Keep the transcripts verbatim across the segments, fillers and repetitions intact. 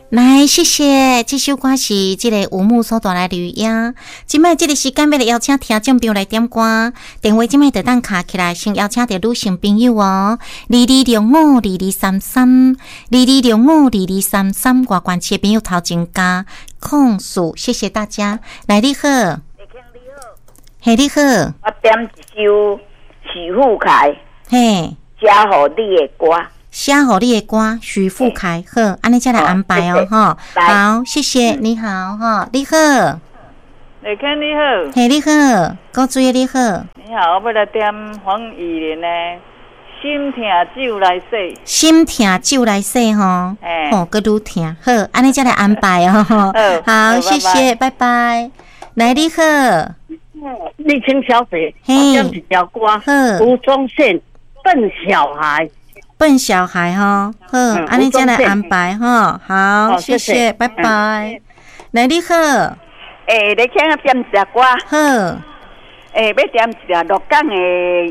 来，谢谢。这首歌是这个吴木所带来的音。今摆这个时间要来邀请听众朋友来点歌，电话今摆就当卡起来，先邀请到女性朋友哦。二二六五二二三三，二二六五二二三三，外关切朋友头前加控诉，谢谢大家。来，你好，嘿，你好， 我点一首许富凯， 嘿， 写好你的歌。 写好你的歌，许富凯，好，安尼再来安排哦，哈，好，谢谢，你好，哈，你好， 来看你好， 嘿，你好，高主任你好， 你好，我要来点黄义玲的《心痛酒来洗》， 心痛酒来洗吼， 哎， 哦，个愈痛，好，安尼再来安排哦，好，谢谢，拜拜，来，你好， 立青小姐， 嘿， 我点一条歌，吴宗宪笨小孩。 笨小孩哈，好，安尼再来安排哈，好，谢谢，拜拜。来，你好， 诶，你请我点一只歌， 好， 诶，要点一只鹿港的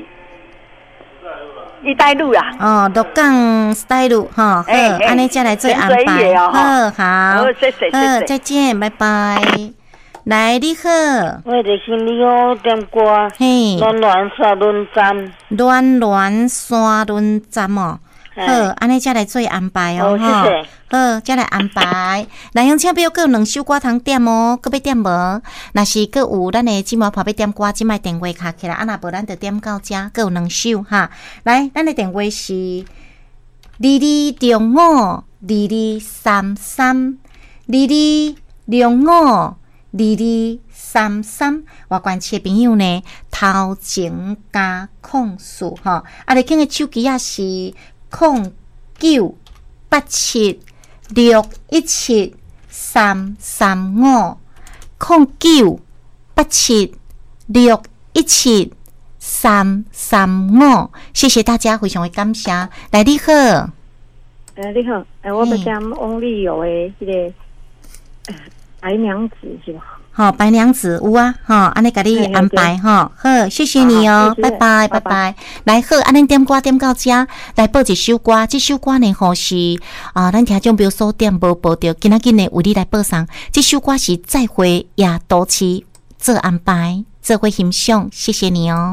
一带路啦。 哦，鹿港 style 哈，好，安尼再来做安排，好好， 谢谢， 好，再见，拜拜。来，你好， 我就是你好点歌， 嘿， 暖暖沙轮站， 暖暖沙轮站哦，好，安尼再来做安排哦， 哈，谢谢， 好，再来安排。来，乡亲朋友，各有两首歌通点哦，各要点无？若是各有咱的姊妹跑要点歌，即卖电话卡起来，啊，若无咱就点到遮，各有两首哈。来，咱的电话是二二六五二二三三，二二六五。二二三三，外关切朋友呢，头前加控诉哈，啊，你听个手机也是控九八七六一七三三五，控九八七六一七三三五，谢谢大家，非常的感谢。来，你好， 呃，你好，呃，我要点翁立友的迄个。白娘子是吧？ 好，白娘子有啊，哈，安尼甲你安排哈，好，谢谢你哦，拜拜，拜拜。来，好，安尼点歌点到遮，来播一首歌，这首歌呢，吼是啊，咱听众朋友所点无播到，今仔日呢为你来播送，这首歌是再会也多次做安排，做会欣赏，谢谢你哦。